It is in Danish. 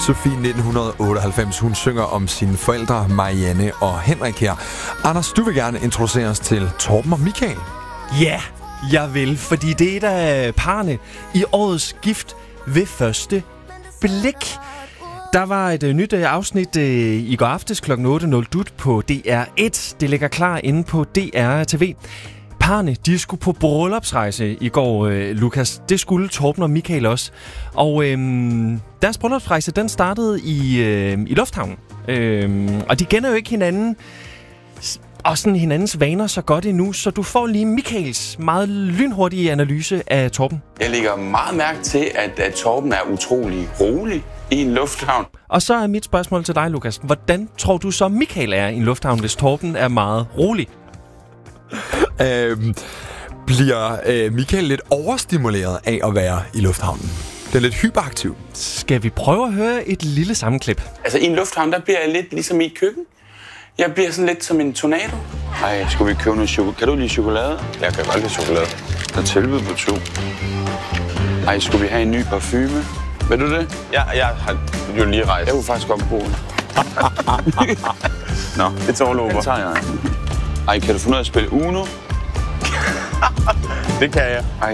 Sofie 1998. Hun synger om sine forældre Marianne og Henrik her. Anders, du vil gerne introducere os til Torben og Michael. Ja, jeg vil, fordi det er et af parrene i årets gift ved første blik. Der var et nyt afsnit i går aftes kl. 8.00 dut på DR1. Det ligger klar inde på DR TV. Parrene, de skulle på bryllupsrejse i går, Lukas. Det skulle Torben og Michael også. Og deres bryllupsrejse, den startede i lufthavnen. Og de kender jo ikke hinanden og sådan hinandens vaner så godt endnu, så du får lige Michaels meget lynhurtige analyse af Torben. Jeg lægger meget mærke til, at Torben er utrolig rolig i en lufthavn. Og så er mit spørgsmål til dig, Lukas. Hvordan tror du så, Michael er i en lufthavn, hvis Torben er meget rolig? Bliver Michael lidt overstimuleret af at være i lufthavnen? Det er lidt hyperaktiv. Skal vi prøve at høre et lille sammenklip? Altså i en lufthavn, der bliver jeg lidt ligesom i et køkken. Jeg bliver sådan lidt som en tornado. Ej, skulle vi købe noget chokolade? Kan du lide chokolade? Jeg kan godt lide chokolade. Der er tilbud på 2. Ej, skulle vi have en ny parfume? Vil du det? Ja, jeg har jo lige rejst. Jeg kunne faktisk godt bruge den. Nå, det tager over. Den tager jeg. Ej, kan du få noget at spille Uno? Det kan jeg. Ej,